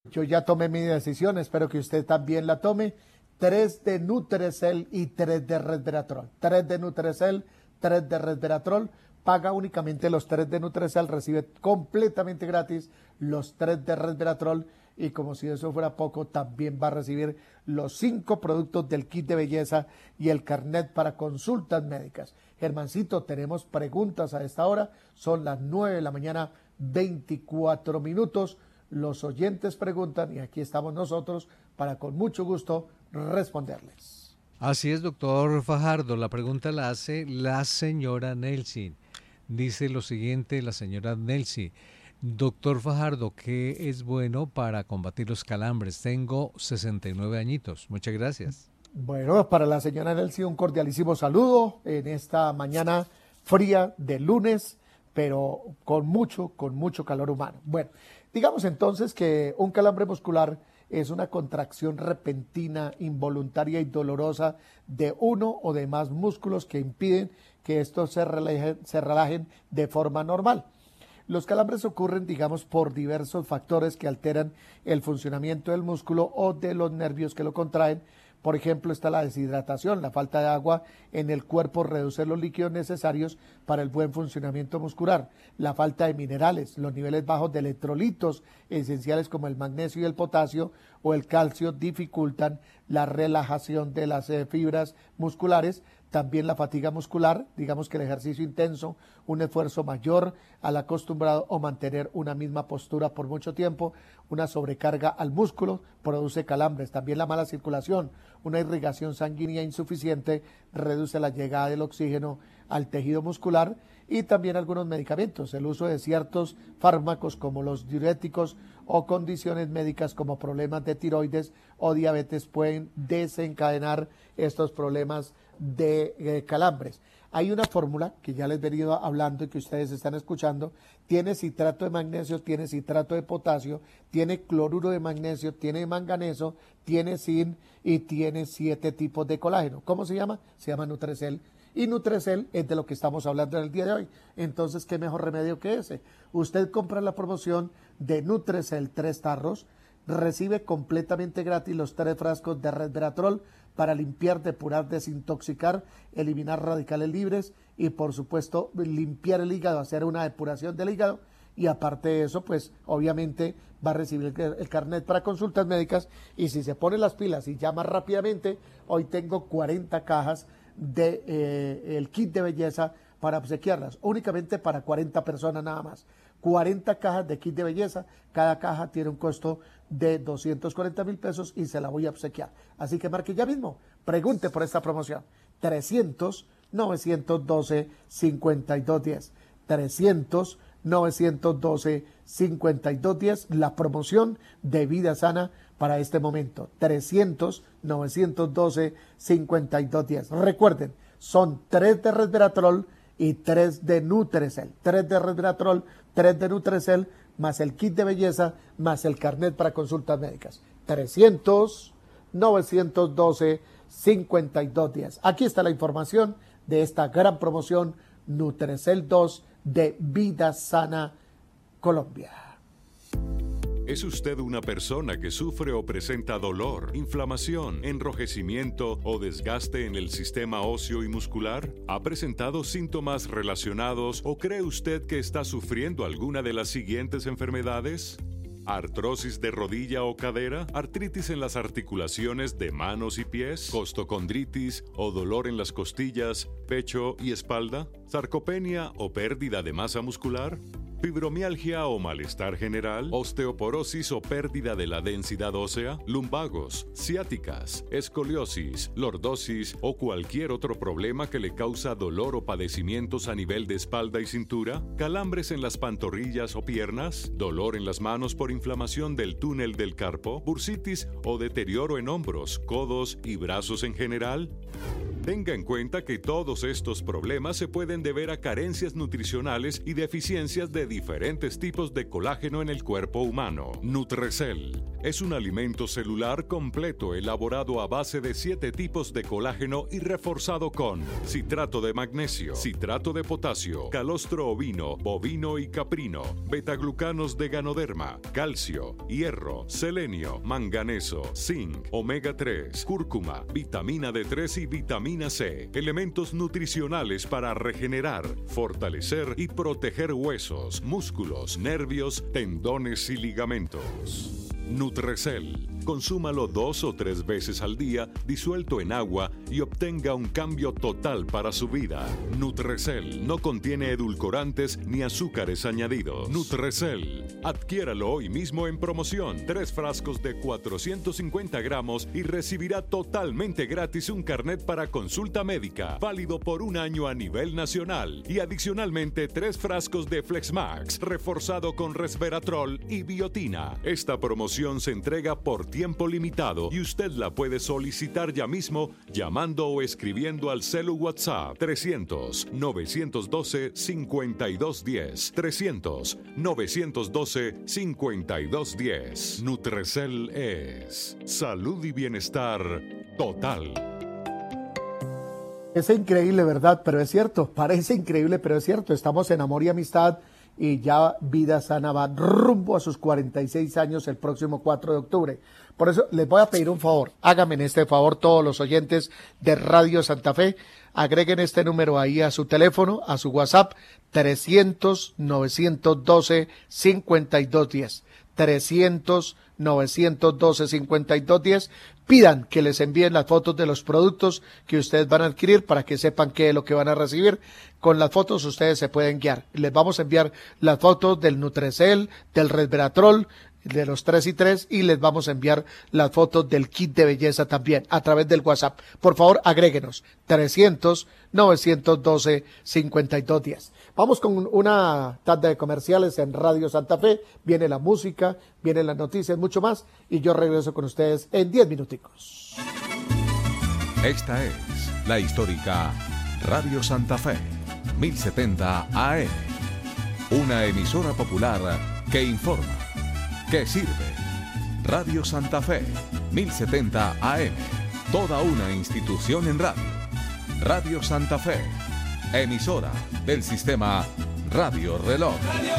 Yo ya tomé mi decisión, espero que usted también la tome. 3 de Nutrecel y 3 de Resveratrol. 3 de Nutrecel, 3 de Resveratrol. Paga únicamente los 3 de Nutrecel, recibe completamente gratis los 3 de Resveratrol y como si eso fuera poco, también va a recibir los 5 productos del kit de belleza y el carnet para consultas médicas. Germancito, tenemos preguntas a esta hora, son las 9 de la mañana, 24 minutos. Los oyentes preguntan y aquí estamos nosotros para con mucho gusto responderles. Así es, doctor Fajardo. La pregunta la hace la señora Nelcy. Dice lo siguiente la señora Nelcy. Doctor Fajardo, ¿qué es bueno para combatir los calambres? Tengo 69 añitos. Muchas gracias. Bueno, para la señora Nelcy un cordialísimo saludo en esta mañana fría de lunes, pero con mucho calor humano. Bueno, digamos entonces que un calambre muscular es una contracción repentina, involuntaria y dolorosa de uno o de más músculos que impiden que estos se relajen de forma normal. Los calambres ocurren, digamos, por diversos factores que alteran el funcionamiento del músculo o de los nervios que lo contraen. Por ejemplo, está la deshidratación, la falta de agua en el cuerpo reduce los líquidos necesarios para el buen funcionamiento muscular. La falta de minerales, los niveles bajos de electrolitos esenciales como el magnesio y el potasio o el calcio dificultan la relajación de las fibras musculares. También la fatiga muscular, digamos que el ejercicio intenso, un esfuerzo mayor al acostumbrado o mantener una misma postura por mucho tiempo, una sobrecarga al músculo produce calambres. También la mala circulación, una irrigación sanguínea insuficiente reduce la llegada del oxígeno al tejido muscular y también algunos medicamentos. El uso de ciertos fármacos como los diuréticos o condiciones médicas como problemas de tiroides o diabetes pueden desencadenar estos problemas de calambres. Hay una fórmula que ya les he venido hablando y que ustedes están escuchando. Tiene citrato de magnesio, tiene citrato de potasio, tiene cloruro de magnesio, tiene manganeso, tiene zinc y tiene 7 tipos de colágeno. ¿Cómo se llama? Se llama Nutrecel. Y Nutrecel es de lo que estamos hablando en el día de hoy. Entonces, ¿qué mejor remedio que ese? Usted compra la promoción de Nutrecel 3 tarros, recibe completamente gratis los 3 frascos de Resveratrol para limpiar, depurar, desintoxicar, eliminar radicales libres y por supuesto limpiar el hígado, hacer una depuración del hígado y aparte de eso pues obviamente va a recibir el carnet para consultas médicas y si se pone las pilas y llama rápidamente, hoy tengo 40 cajas de el kit de belleza para obsequiarlas, únicamente para 40 personas nada más. 40 cajas de kit de belleza, cada caja tiene un costo de 240,000 pesos y se la voy a obsequiar. Así que marque ya mismo, pregunte por esta promoción. 300-912-5210. 300-912-5210, la promoción de vida sana para este momento. 300-912-5210. Recuerden, son 3 de Resveratrol y 3 de Nutrecel. 3 de Resveratrol, 3 de Nutrecel, más el kit de belleza, más el carnet para consultas médicas. 300-912-5210. Aquí está la información de esta gran promoción Nutrecel 2 de Vida Sana Colombia. ¿Es usted una persona que sufre o presenta dolor, inflamación, enrojecimiento o desgaste en el sistema óseo y muscular? ¿Ha presentado síntomas relacionados o cree usted que está sufriendo alguna de las siguientes enfermedades? ¿Artrosis de rodilla o cadera? ¿Artritis en las articulaciones de manos y pies? ¿Costocondritis o dolor en las costillas, pecho y espalda? ¿Sarcopenia o pérdida de masa muscular? ¿Fibromialgia o malestar general? ¿Osteoporosis o pérdida de la densidad ósea? ¿Lumbagos, ciáticas, escoliosis, lordosis o cualquier otro problema que le causa dolor o padecimientos a nivel de espalda y cintura? ¿Calambres en las pantorrillas o piernas? ¿Dolor en las manos por inflamación del túnel del carpo? ¿Bursitis o deterioro en hombros, codos y brazos en general? Tenga en cuenta que todos estos problemas se pueden deber a carencias nutricionales y deficiencias de diferentes tipos de colágeno en el cuerpo humano. Nutrecel es un alimento celular completo elaborado a base de 7 tipos de colágeno y reforzado con citrato de magnesio, citrato de potasio, calostro ovino, bovino y caprino, betaglucanos de ganoderma, calcio, hierro, selenio, manganeso, zinc, omega 3, cúrcuma, vitamina D3 y vitamina C. Elementos nutricionales para regenerar, fortalecer y proteger huesos, músculos, nervios, tendones y ligamentos. Nutrecel. Consúmalo 2 o 3 veces al día, disuelto en agua, y obtenga un cambio total para su vida. Nutrecel no contiene edulcorantes ni azúcares añadidos. Nutrecel. Adquiéralo hoy mismo en promoción. 3 frascos de 450 gramos y recibirá totalmente gratis un carnet para consulta médica, válido por 1 año a nivel nacional. Y adicionalmente 3 frascos de Flexmax, reforzado con resveratrol y biotina. Esta promoción se entrega por tiempo limitado y usted la puede solicitar ya mismo llamando o escribiendo al celu WhatsApp 300-912-5210. 300-912-5210. Nutrecel es salud y bienestar total. Es increíble, ¿verdad? Pero es cierto, parece increíble, pero es cierto. Estamos en Amor y Amistad y ya Vida Sana va rumbo a sus 46 años el próximo 4 de octubre. Por eso les voy a pedir un favor. Háganme este favor todos los oyentes de Radio Santa Fe. Agreguen este número ahí a su teléfono, a su WhatsApp, 300-912-5210. 300-912-5210. Pidan que les envíen las fotos de los productos que ustedes van a adquirir para que sepan qué es lo que van a recibir. Con las fotos ustedes se pueden guiar. Les vamos a enviar las fotos del Nutrecel, del Resveratrol, de los 3 y 3, y les vamos a enviar las fotos del kit de belleza también a través del WhatsApp. Por favor, agréguenos 300-912-5210. Vamos con una tanda de comerciales en Radio Santa Fe. Viene la música, vienen las noticias, mucho más, y yo regreso con ustedes en 10 minuticos. Esta es la histórica Radio Santa Fe, 1070 AM, una emisora popular que informa, que sirve. Radio Santa Fe, 1070 AM, toda una institución en radio. Radio Santa Fe, emisora del sistema Radio Reloj.